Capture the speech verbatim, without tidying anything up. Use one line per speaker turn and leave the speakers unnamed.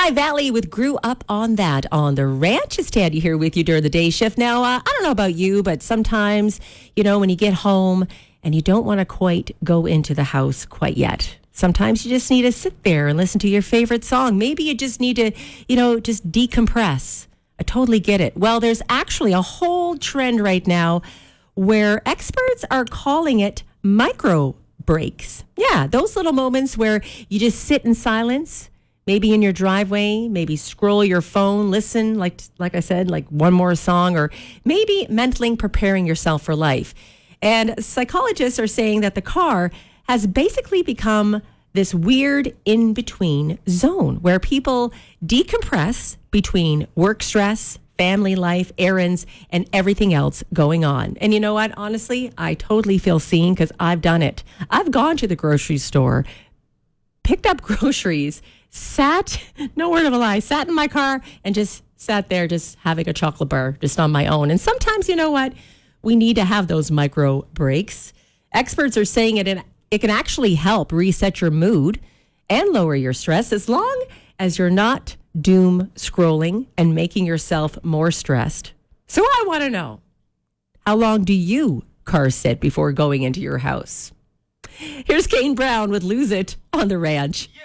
Sky Valley with Grew Up on That on the Ranch. It's Tandy here with you during the day shift. Now, uh, I don't know about you, but sometimes, you know, when you get home and you don't want to quite go into the house quite yet. Sometimes you just need to sit there and listen to your favorite song. Maybe you just need to, you know, just decompress. I totally get it. Well, there's actually a whole trend right now where experts are calling it micro breaks. Yeah, those little moments where you just sit in silence, maybe in your driveway, maybe scroll your phone, listen, like like I said, like one more song, or maybe mentally preparing yourself for life. And psychologists are saying that the car has basically become this weird in-between zone where people decompress between work stress, family life, errands, and everything else going on. And you know what? Honestly, I totally feel seen because I've done it. I've gone to the grocery store, picked up groceries, sat, no word of a lie, sat in my car and just sat there just having a chocolate bar just on my own. And sometimes, you know what? We need to have those micro breaks. Experts are saying it, it can actually help reset your mood and lower your stress as long as you're not doom scrolling and making yourself more stressed. So I want to know, how long do you car sit before going into your house? Here's Kane Brown with Lose It on the Ranch.